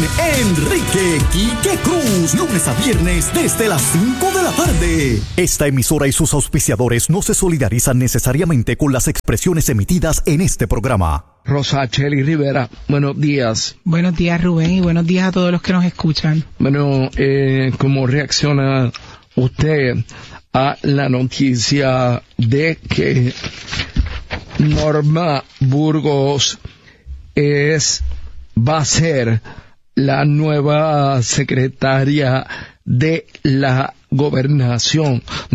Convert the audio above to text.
Enrique Quique Cruz, lunes a viernes desde las 5 de la tarde. Esta emisora y sus auspiciadores no se solidarizan necesariamente con las expresiones emitidas en este programa. Rosacheli Rivera, buenos días. Buenos días, Rubén, y buenos días a todos los que nos escuchan. Bueno, ¿cómo reacciona usted a la noticia de que Norma Burgos va a ser la nueva secretaria de la Gobernación?